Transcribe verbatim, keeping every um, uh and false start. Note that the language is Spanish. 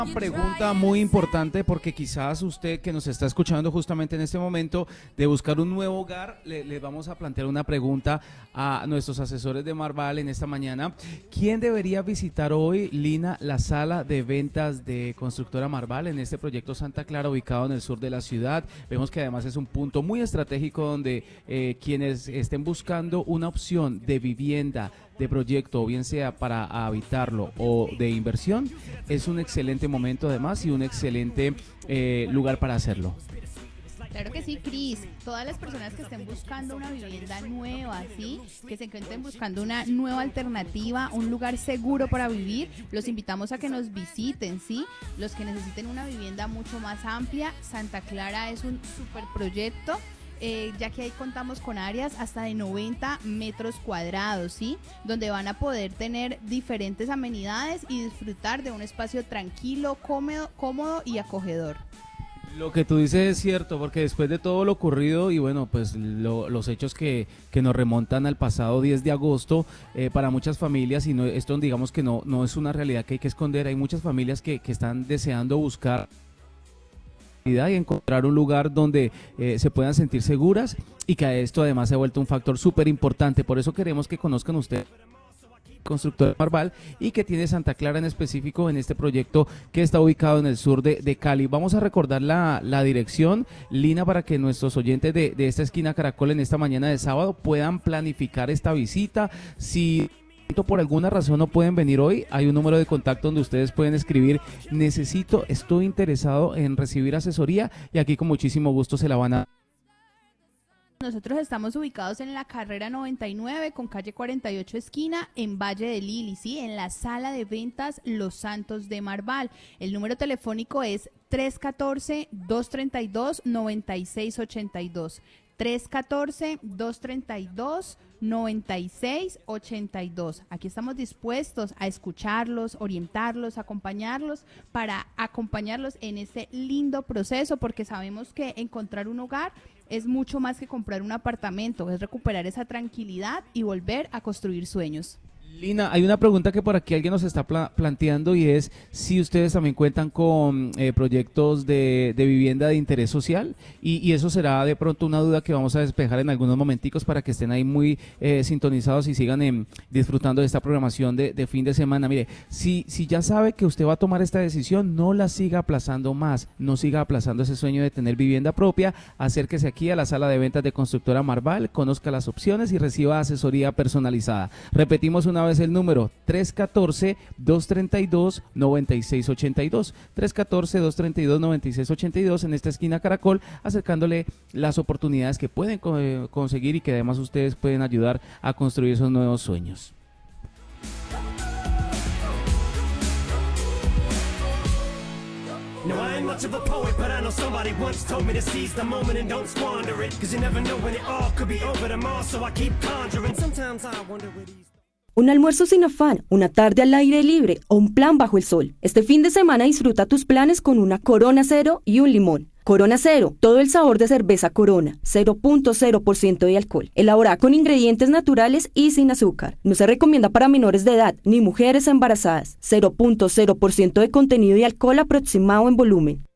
Una pregunta muy importante porque quizás usted que nos está escuchando justamente en este momento de buscar un nuevo hogar, le, le vamos a plantear una pregunta a nuestros asesores de Marval en esta mañana. ¿Quién debería visitar hoy, Lina, la sala de ventas de Constructora Marval en este proyecto Santa Clara ubicado en el sur de la ciudad? Vemos que además es un punto muy estratégico donde eh, quienes estén buscando una opción de vivienda, de proyecto, o bien sea para habitarlo o de inversión, es un excelente momento además y un excelente eh, lugar para hacerlo. Claro que sí, Cris. Todas las personas que estén buscando una vivienda nueva, ¿sí? Que se encuentren buscando una nueva alternativa, un lugar seguro para vivir, los invitamos a que nos visiten, ¿sí? Los que necesiten una vivienda mucho más amplia, Santa Clara es un super proyecto. Eh, ya que ahí contamos con áreas hasta de noventa metros cuadrados, ¿sí? Donde van a poder tener diferentes amenidades y disfrutar de un espacio tranquilo, cómodo, cómodo y acogedor. Lo que tú dices es cierto, porque después de todo lo ocurrido y bueno, pues lo, los hechos que, que nos remontan al pasado diez de agosto, eh, para muchas familias, y no, esto digamos que no, no es una realidad que hay que esconder, hay muchas familias que, que están deseando buscar y encontrar un lugar donde eh, se puedan sentir seguras y que esto además se ha vuelto un factor súper importante. Por eso queremos que conozcan ustedes Constructora Marval y que tiene Santa Clara en específico en este proyecto que está ubicado en el sur de, de Cali. Vamos a recordar la, la dirección, Lina, para que nuestros oyentes de, de esta esquina Caracol en esta mañana de sábado puedan planificar esta visita. Si por alguna razón no pueden venir hoy, hay un número de contacto donde ustedes pueden escribir: necesito, estoy interesado en recibir asesoría, y aquí con muchísimo gusto se la van a... Nosotros estamos ubicados en la carrera noventa y nueve con calle cuarenta y ocho esquina en Valle de Lili, ¿sí? En la sala de ventas Los Santos de Marval. El número telefónico es tres uno cuatro, dos tres dos, nueve seis ocho dos. tres uno cuatro, dos tres dos, nueve seis ocho dos. Aquí estamos dispuestos a escucharlos, orientarlos, acompañarlos, para acompañarlos en este lindo proceso, porque sabemos que encontrar un hogar es mucho más que comprar un apartamento, es recuperar esa tranquilidad y volver a construir sueños. Lina, hay una pregunta que por aquí alguien nos está pla planteando y es si ustedes también cuentan con eh, proyectos de, de vivienda de interés social, y, y eso será de pronto una duda que vamos a despejar en algunos momenticos para que estén ahí muy eh, sintonizados y sigan eh, disfrutando de esta programación de, de fin de semana. Mire, si, si ya sabe que usted va a tomar esta decisión, no la siga aplazando más, no siga aplazando ese sueño de tener vivienda propia. Acérquese aquí a la sala de ventas de Constructora Marval, conozca las opciones y reciba asesoría personalizada. Repetimos una vez el número: tres uno cuatro, dos tres dos, nueve seis ocho dos, tres uno cuatro, dos tres dos, nueve seis ocho dos, en esta esquina Caracol, acercándole las oportunidades que pueden co eh, conseguir y que además ustedes pueden ayudar a construir esos nuevos sueños. No, I ain't much of a poet, but I know somebody once told me to seize the moment and don't squander it, cause you never know when it all could be over tomorrow, so I keep conjuring. Sometimes I wonder where these... Un almuerzo sin afán, una tarde al aire libre o un plan bajo el sol. Este fin de semana disfruta tus planes con una Corona Cero y un limón. Corona Cero, todo el sabor de cerveza Corona, cero punto cero por ciento de alcohol, elaborada con ingredientes naturales y sin azúcar. No se recomienda para menores de edad ni mujeres embarazadas. cero punto cero por ciento de contenido y alcohol aproximado en volumen.